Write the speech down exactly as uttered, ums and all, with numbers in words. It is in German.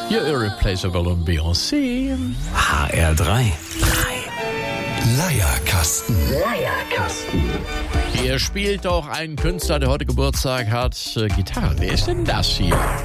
You're irreplaceable und Beyoncé. H R drei. Leierkasten. Leierkasten. Hier spielt auch ein Künstler, der heute Geburtstag hat, äh, Gitarre. Wer ist denn das hier?